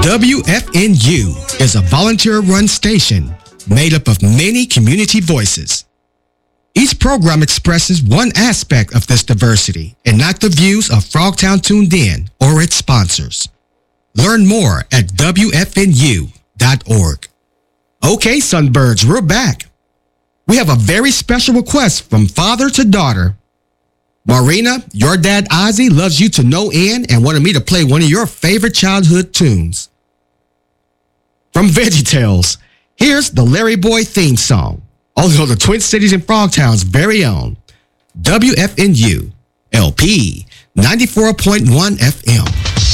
WFNU is a volunteer-run station made up of many community voices. Each program expresses one aspect of this diversity and not the views of Frogtown Tuned In or its sponsors. Learn more at WFNU.org. Okay, Sunbirds, we're back. We have a very special request from father to daughter. Marina, your dad Ozzy loves you to no end and wanted me to play one of your favorite childhood tunes. From VeggieTales, here's the Larry Boy theme song, only on the Twin Cities and Frogtown's very own WFNU LP 94.1 FM.